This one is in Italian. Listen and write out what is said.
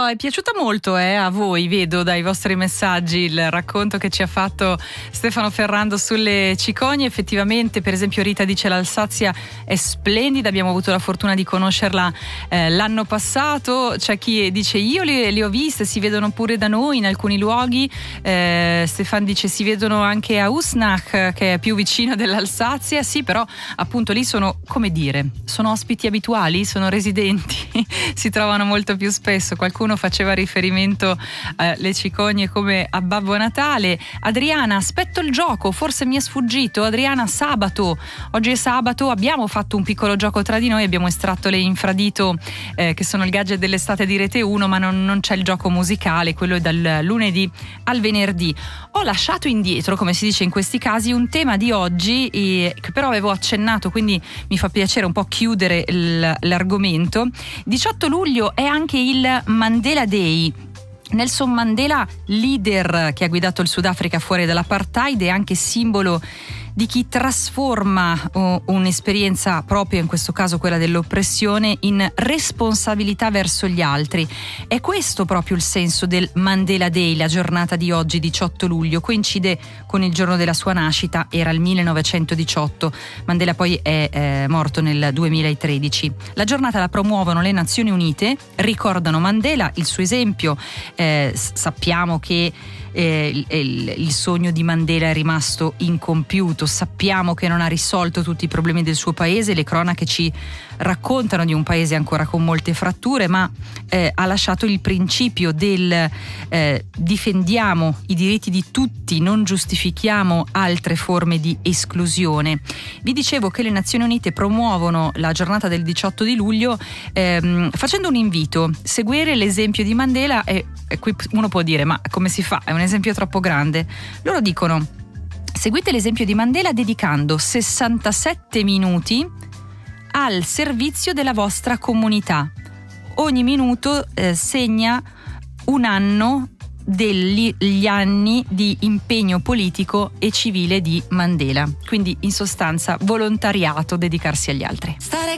è piaciuta molto a voi, vedo dai vostri messaggi, il racconto che ci ha fatto Stefano Ferrando sulle cicogne. Effettivamente, per esempio, Rita dice l'Alsazia è splendida, abbiamo avuto la fortuna di conoscerla l'anno passato. C'è chi dice io le ho viste, si vedono pure da noi in alcuni luoghi. Stefan dice si vedono anche a Usnach, che è più vicino dell'Alsazia. Sì, però appunto lì sono, come dire, sono ospiti abituali, sono residenti, si trovano molto più spesso. Qualcuno faceva riferimento alle cicogne come a Babbo Natale. Adriana, aspetto il gioco, forse mi è sfuggito. Adriana, sabato, oggi è sabato, abbiamo fatto un piccolo gioco tra di noi, abbiamo estratto le infradito che sono il gadget dell'estate di Rete 1, ma non c'è il gioco musicale, quello è dal lunedì al venerdì. Ho lasciato indietro, come si dice in questi casi, un tema di oggi che però avevo accennato, quindi mi fa piacere un po' chiudere l'argomento. 18 luglio è anche il Mandela Day. Nelson Mandela, leader che ha guidato il Sudafrica fuori dall'apartheid, è anche simbolo di chi trasforma un'esperienza propria, in questo caso quella dell'oppressione, in responsabilità verso gli altri. È questo proprio il senso del Mandela Day. La giornata di oggi, 18 luglio, coincide con il giorno della sua nascita, era il 1918. Mandela poi è morto nel 2013. La giornata la promuovono le Nazioni Unite, ricordano Mandela, il suo esempio. Sappiamo che il sogno di Mandela è rimasto incompiuto, sappiamo che non ha risolto tutti i problemi del suo paese, le cronache ci raccontano di un paese ancora con molte fratture, ma ha lasciato il principio del difendiamo i diritti di tutti, non giustifichiamo altre forme di esclusione. Vi dicevo che le Nazioni Unite promuovono la giornata del 18 di luglio facendo un invito: seguire l'esempio di Mandela. E qui uno può dire ma come si fa? È un esempio troppo grande. Loro dicono: seguite l'esempio di Mandela dedicando 67 minuti al servizio della vostra comunità. Ogni minuto segna un anno degli anni di impegno politico e civile di Mandela. Quindi in sostanza volontariato, dedicarsi agli altri.